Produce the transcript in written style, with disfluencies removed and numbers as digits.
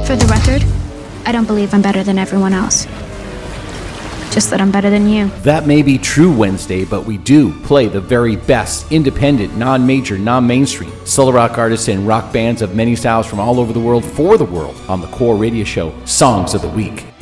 For the record, I don't believe I'm better than everyone else. Just that I'm better than you. That may be true, Wednesday, but we do play the very best independent, non-major, non-mainstream solo rock artists and rock bands of many styles from all over the world for the world on the Core Radio Show Songs of the Week.